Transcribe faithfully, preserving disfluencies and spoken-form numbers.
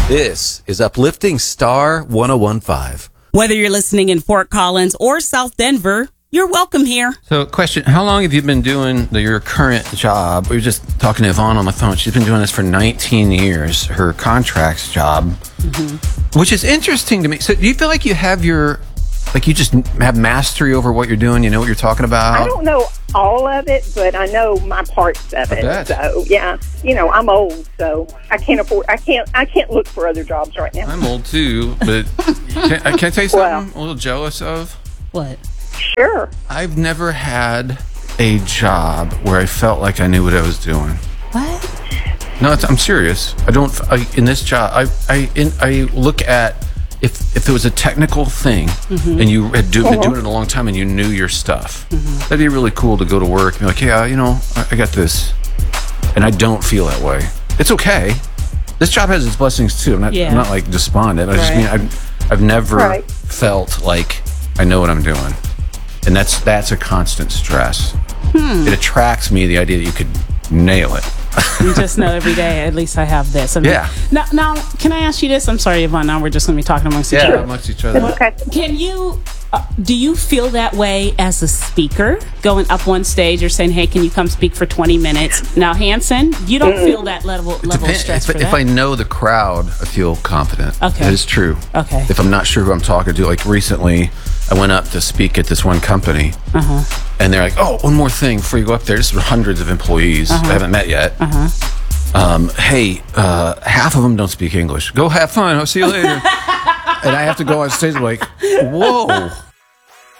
This is Uplifting Star one oh one point five. Whether you're listening in Fort Collins or South Denver, you're welcome here. So, question, how long have you been doing the, your current job? We were just talking to Yvonne on the phone. She's been doing this for nineteen years, her contracts job, mm-hmm. which is interesting to me. So, do you feel like you have your, like you just have mastery over what you're doing? You know what you're talking about? I don't know all of it, but I know my parts of I it. bet. So, yeah, you know, I'm old, so I can't afford, I can't, I can't look for other jobs right now. I'm old too, but can, can I tell you something Well, I'm a little jealous of? What? Sure. I've never had a job where I felt like I knew what I was doing. What? No, it's, I'm serious. I don't. I, in this job, I I in, I look at if if it was a technical thing mm-hmm. and you had do, been doing it a long time and you knew your stuff, mm-hmm. that'd be really cool to go to work and be like, yeah, you know, I, I got this, and I don't feel that way. It's okay. This job has its blessings too. I'm not. Yeah. I'm not like despondent. I Right. just mean I've I've never Right. felt like I know what I'm doing. And that's that's a constant stress. Hmm. It attracts me, the idea that you could nail it. You just know every day, at least I have this. I mean, Yeah. Now, now, can I ask you this? I'm sorry, Yvonne. Now we're just going to be talking amongst each Yeah, other. amongst each other. Okay. Can you, uh, do you feel that way as a speaker, going up one stage or saying, hey, can you come speak for twenty minutes? Now, Hanson, you don't feel that level, level of Depend- stress if, for if that? I know the crowd, I feel confident. Okay. That is true. Okay. If I'm not sure who I'm talking to, like recently, I went up to speak at this one company, Uh-huh. and they're like, "Oh, one more thing before you go up there. This is hundreds of employees Uh-huh. I haven't met yet. Uh-huh. Um, hey, uh, half of them don't speak English. Go have fun. I'll see you later." And I have to go on stage like, "Whoa."